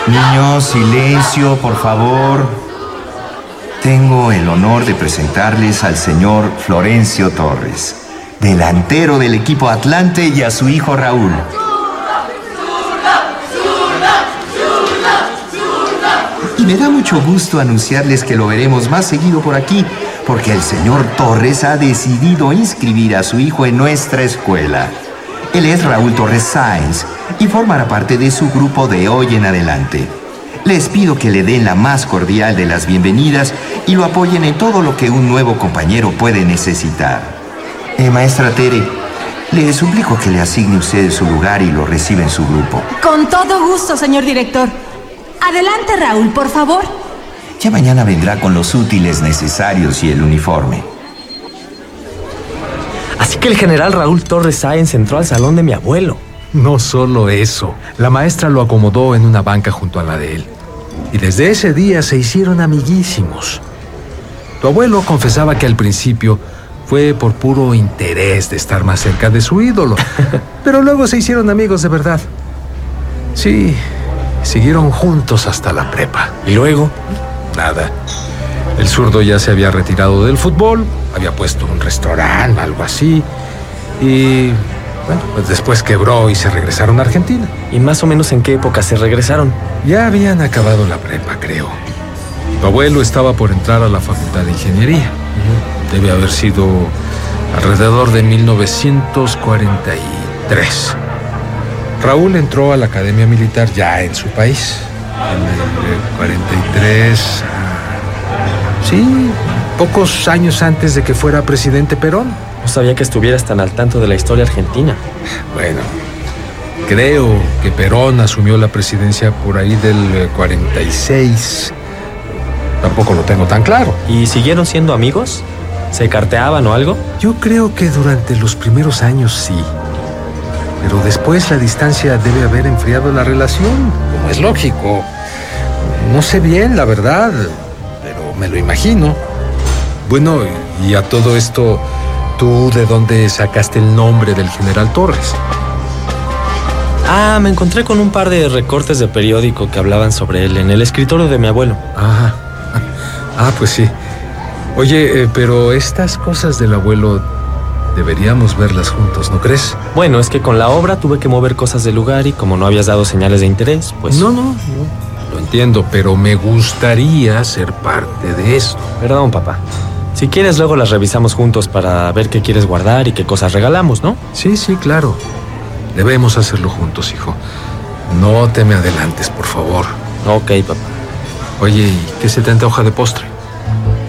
Niños, silencio, por favor. Tengo el honor de presentarles al señor Florencio Torres, delantero del equipo Atlante, y a su hijo Raúl. Y me da mucho gusto anunciarles que lo veremos más seguido por aquí, porque el señor Torres ha decidido inscribir a su hijo en nuestra escuela. Él es Raúl Torres Sáenz y formará parte de su grupo de hoy en adelante. Les pido que le den la más cordial de las bienvenidas y lo apoyen en todo lo que un nuevo compañero puede necesitar. Maestra Tere, le suplico que le asigne usted su lugar y lo reciba en su grupo. Con todo gusto, señor director. Adelante, Raúl, por favor. Ya mañana vendrá con los útiles necesarios y el uniforme. Así que el general Raúl Torres Sáenz entró al salón de mi abuelo. No solo eso, la maestra lo acomodó en una banca junto a la de él. Y desde ese día se hicieron amiguísimos. Tu abuelo confesaba que al principio fue por puro interés de estar más cerca de su ídolo, pero luego se hicieron amigos de verdad. Sí, siguieron juntos hasta la prepa. ¿Y luego? Nada. El zurdo ya se había retirado del fútbol, había puesto un restaurante, algo así, y bueno, pues después quebró y se regresaron a Argentina. ¿Y más o menos en qué época se regresaron? Ya habían acabado la prepa, creo. Tu abuelo estaba por entrar a la Facultad de Ingeniería. Debe haber sido alrededor de 1943. Raúl entró a la Academia Militar ya en su país. En el 43... Sí, pocos años antes de que fuera presidente Perón. No sabía que estuvieras tan al tanto de la historia argentina. Bueno, creo que Perón asumió la presidencia por ahí del 46. Tampoco lo tengo tan claro. ¿Y siguieron siendo amigos? ¿Se carteaban o algo? Yo creo que durante los primeros años sí. Pero después la distancia debe haber enfriado la relación, como es lógico. No sé bien, la verdad, pero me lo imagino. Bueno, y a todo esto, ¿tú de dónde sacaste el nombre del general Torres? Me encontré con un par de recortes de periódico que hablaban sobre él en el escritorio de mi abuelo. Pues sí. Oye, pero estas cosas del abuelo deberíamos verlas juntos, ¿no crees? Bueno, es que con la obra tuve que mover cosas del lugar y como no habías dado señales de interés, pues... No. Lo entiendo, pero me gustaría ser parte de esto. Perdón, papá. Si quieres, luego las revisamos juntos para ver qué quieres guardar y qué cosas regalamos, ¿no? Sí, claro. Debemos hacerlo juntos, hijo. No te me adelantes, por favor. Ok, papá. Oye, ¿y qué se te antoja de postre?